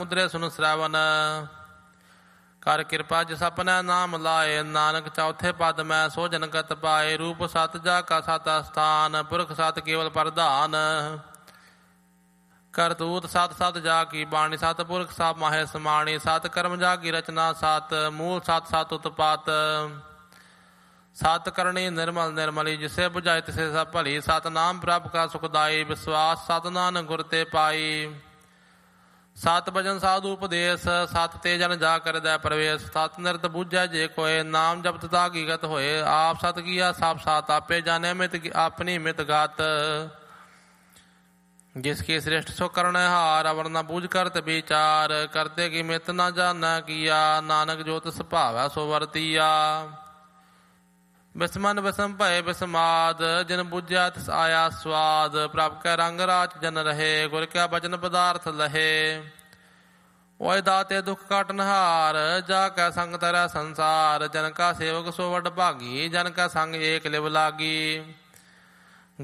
ਮੁਦਰੇ ਸੁਨ ਸ਼ਰਵਨ ਕਰ ਕਿਰਪਾ ਜਿਸ ਆਪਣਾ ਨਾਮ ਲਾਏ। ਨਾਨਕ ਚੌਥੇ ਪਦ ਮੈਂ ਸੋ ਜਨਕਤ ਪਾਏ। ਰੂਪ ਸਤ ਜਾ ਕਾ ਸਤ ਅਸਥਾਨ ਪੁਰਖ ਸਤ ਕੇਵਲ ਪ੍ਰਧਾਨ। ਕਰਤੂਤ ਸਤ ਸਤ ਜਾ ਕੀ ਬਾਣੀ ਸਤ ਪੁਰਖ ਸਭ ਮਾਹੇ ਸਮਾਣੀ। ਸਤ ਕਰਮ ਜਾ ਕੀ ਰਚਨਾ ਸਤ ਮੂਲ ਸਤ ਸਤ ਉਤਪਾਤ। ਸਤ ਕਰਨੀ ਨਿਰਮਲ ਨਿਰਮਲੀ ਜਿਸੇ ਬੁਝਾਏ ਤਿਸੇ ਸਭ ਭਲੀ। ਸਤ ਨਾਮ ਪ੍ਰਭ ਕਾ ਸੁਖਦਾਈ ਵਿਸ਼ਵਾਸ ਸਤ ਨਾਨਕ ਗੁਰ ਤੇ ਪਾਈ। ਸਤ ਭਜਨ ਸਾਧੂ ਉਪਦੇਸ਼ ਸਤ ਤੇ ਜਨ ਜਾ ਕਰਦੈ ਪ੍ਰਵੇਸ਼। ਸਤ ਨਿਰਤ ਬੁਝੈ ਜੇ ਕੋਏ ਨਾਮ ਜਪਤ ਤਾ ਹਕੀਕਤ ਹੋਏ। ਆਪ ਸਤ ਕੀਆ ਸਭ ਸਤ ਆਪੇ ਜਾਣੇ ਮਿਤ ਆਪਣੀ ਮਿਤ ਗਤ। ਜਿਸ ਕੀ ਸ੍ਰਿਸ਼ਟ ਸੋ ਕਰਨ ਹਾਰ ਅਵਰ ਨ ਬੂਝ ਕਰਤ ਵਿਚਾਰ। ਕਰਤੇ ਕੀ ਮਿਤ ਨ ਜਾਣੈ ਕੀਆ ਨਾਨਕ ਜੋ ਤਿਸ ਭਾਵੈ ਸੋ ਵਰਤੀਆ। ਬਿਸਮਨ ਬਿਸਮ ਭਏ ਬਿਸਮਾਦ ਜਿਨ ਬੁਝਿਆ ਤਿਸ ਆਇਆ ਸਵਾਦ। ਪ੍ਰਭ ਕੈ ਰੰਗ ਰਾਚ ਜਨ ਰਹੇ ਗੁਰ ਕਿਆ ਬਚਨ ਪਦਾਰਥ ਲਹੇ। ਓਏ ਦਾਤੇ ਦੁਖ ਕਾਟਨਹਾਰ ਜਾ ਕੈ ਸੰਗ ਤਰੈ ਸੰਸਾਰ। ਜਨ ਕਾ ਸੇਵਕ ਸੋ ਵਡ ਭਾਗੀ ਜਨ ਕਾ ਸੰਗ ਏਕ ਲਿਵ ਲਾਗੀ।